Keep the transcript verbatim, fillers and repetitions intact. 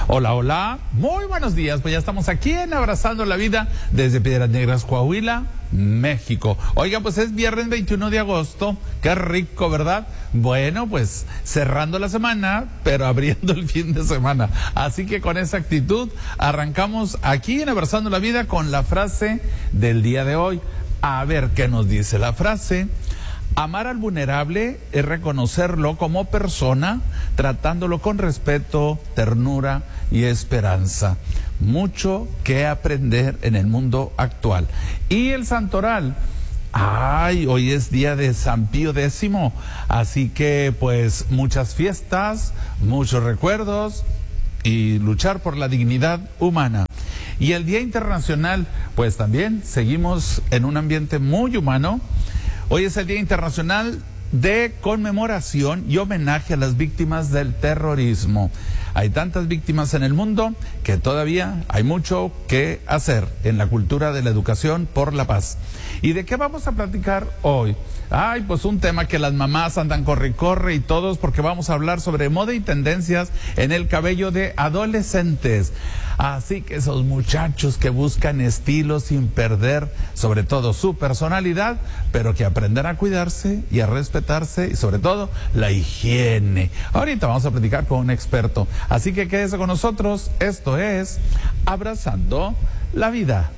Hola, hola, muy buenos días, pues ya estamos aquí en Abrazando la Vida desde Piedras Negras, Coahuila, México. Oiga, pues es viernes veintiuno de agosto, qué rico, ¿verdad? Bueno, pues cerrando la semana, pero abriendo el fin de semana. Así que con esa actitud arrancamos aquí en Abrazando la Vida con la frase del día de hoy. A ver qué nos dice la frase. Amar al vulnerable es reconocerlo como persona, tratándolo con respeto, ternura y esperanza. Mucho que aprender en el mundo actual. Y el santoral. Ay, hoy es día de San Pío Décimo, así que pues muchas fiestas, muchos recuerdos y luchar por la dignidad humana. Y el Día Internacional, pues también seguimos en un ambiente muy humano. Hoy es el Día Internacional de conmemoración y homenaje a las víctimas del terrorismo. Hay tantas víctimas en el mundo que todavía hay mucho que hacer en la cultura de la educación por la paz. ¿Y de qué vamos a platicar hoy? Ay, pues un tema que las mamás andan corre y corre y todos, porque vamos a hablar sobre moda y tendencias en el cabello de adolescentes. Así que esos muchachos que buscan estilos sin perder sobre todo su personalidad, pero que aprendan a cuidarse y a respetarse y sobre todo la higiene. Ahorita vamos a platicar con un experto. Así que quédese con nosotros. Esto es Abrazando la Vida.